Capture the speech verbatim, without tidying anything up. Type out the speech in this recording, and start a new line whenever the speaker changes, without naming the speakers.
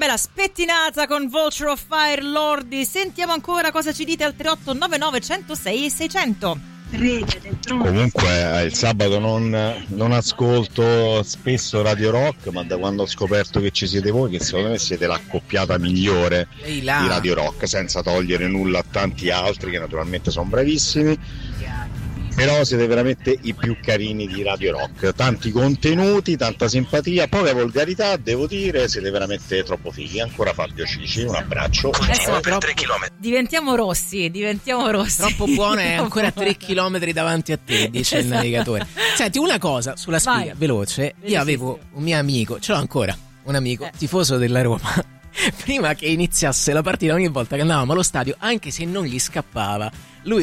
bella spettinata con Vulture of Fire, Lordi. Sentiamo ancora cosa ci dite al tre otto nove nove uno zero sei seicento.
Comunque il sabato non, non ascolto spesso Radio Rock, ma da quando ho scoperto che ci siete voi, che secondo me siete l'accoppiata migliore di Radio Rock, senza togliere nulla a tanti altri che naturalmente sono bravissimi, però siete veramente i più carini di Radio Rock, tanti contenuti, tanta simpatia, poca volgarità, devo dire, siete veramente troppo fighi. Ancora Fabio Cici, un abbraccio.
Continua per tre chilometri. Diventiamo rossi, diventiamo rossi.
Troppo buono, è ancora tre chilometri davanti a te, dice esatto. Il navigatore. Senti, una cosa sulla spiga, vai, veloce. Io avevo un mio amico, ce l'ho ancora, un amico eh. tifoso della Roma. Prima che iniziasse la partita, ogni volta che andavamo allo stadio, anche se non gli scappava, lui